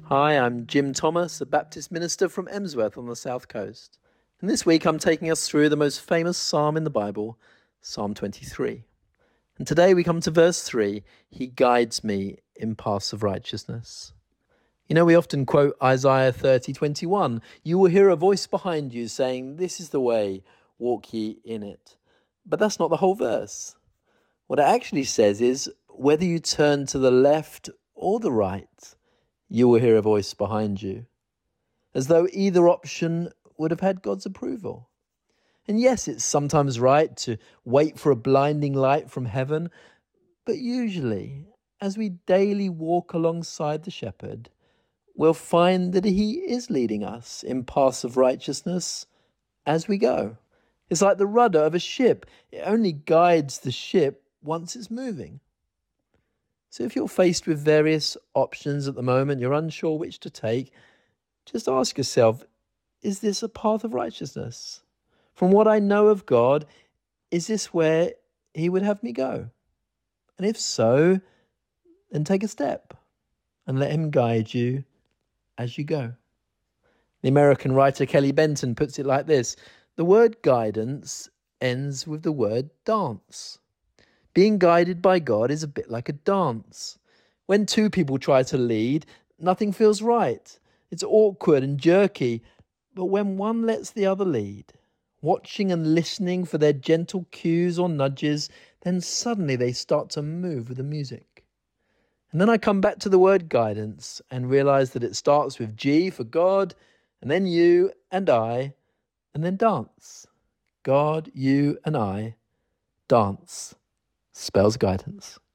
Hi, I'm Jim Thomas, a Baptist minister from Emsworth on the south coast. And this week I'm taking us through the most famous psalm in the Bible, Psalm 23. And today we come to verse 3, He guides me in paths of righteousness. You know, we often quote Isaiah 30:21. You will hear a voice behind you saying, This is the way, walk ye in it. But that's not the whole verse. What it actually says is, whether you turn to the left or the right, you will hear a voice behind you, as though either option would have had God's approval. And yes, it's sometimes right to wait for a blinding light from heaven, but usually, as we daily walk alongside the shepherd, we'll find that he is leading us in paths of righteousness as we go. It's like the rudder of a ship. It only guides the ship once it's moving. So if you're faced with various options at the moment, you're unsure which to take, just ask yourself, is this a path of righteousness? From what I know of God, is this where he would have me go? And if so, then take a step and let him guide you as you go. The American writer Kelly Benton puts it like this: the word guidance ends with the word dance. Being guided by God is a bit like a dance. When two people try to lead, nothing feels right. It's awkward and jerky. But when one lets the other lead, watching and listening for their gentle cues or nudges, then suddenly they start to move with the music. And then I come back to the word guidance and realize that it starts with G for God, and then you and I, and then dance. God, you and I, dance spells guidance.